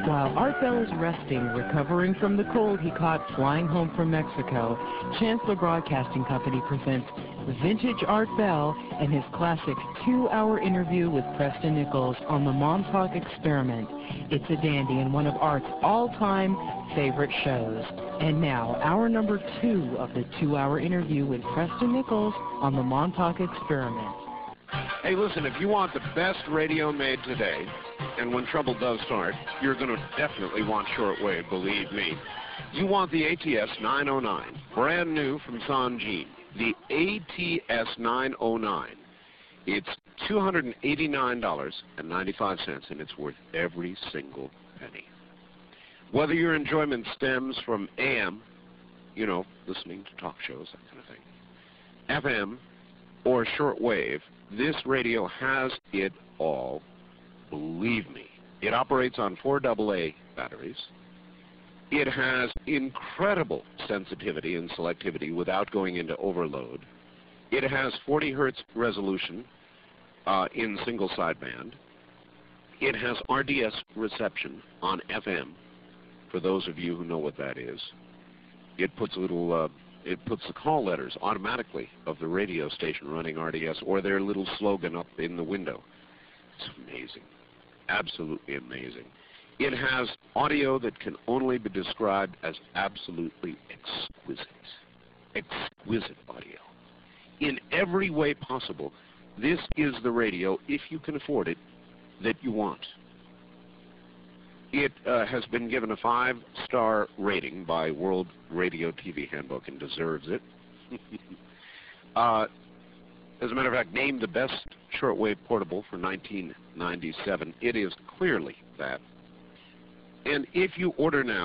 While Art Bell is resting, recovering from the cold he caught flying home from Mexico, Chancellor Broadcasting Company presents Vintage Art Bell and his classic 2-hour interview with Preston Nichols on the Montauk Experiment. It's a dandy and one of Art's all-time favorite shows. And now, hour number 2 of the 2-hour interview with Preston Nichols on the Montauk Experiment. Hey, listen, if you want the best radio made today, and when trouble does start, you're going to definitely want shortwave, believe me. You want the ATS 909, brand new from Sangean. The ATS 909. It's $289.95, and it's worth every single penny. Whether your enjoyment stems from AM, you know, listening to talk shows, that kind of thing, FM, or shortwave, this radio has it all. Believe me. It operates on 4 AA batteries. It has incredible sensitivity and selectivity without going into overload. It has 40 hertz resolution in single sideband. It has RDS reception on FM, for those of you who know what that is. It puts the call letters automatically of the radio station running RDS or their little slogan up in the window. It's amazing. Absolutely amazing. It has audio that can only be described as absolutely exquisite. Exquisite audio. In every way possible, this is the radio, if you can afford it, that you want. It has been given a 5-star rating by World Radio TV Handbook and deserves it. As a matter of fact, named the best shortwave portable for 1997. It is clearly that. And if you order now,